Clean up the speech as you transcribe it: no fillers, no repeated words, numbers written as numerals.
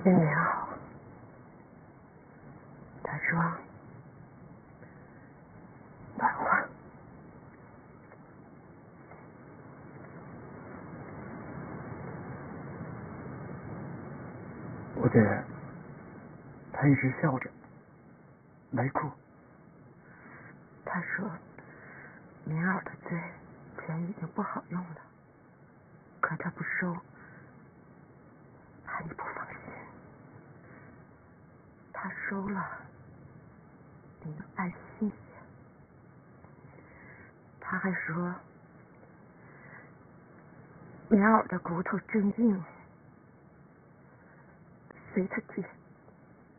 见棉袄，他说暖和。 我姐，她一直笑着，没哭。 他说棉袄的罪钱已经不好用了，可他不收，怕你不放心。他收了，你能安心些。他还说棉袄的骨头真硬，随他去。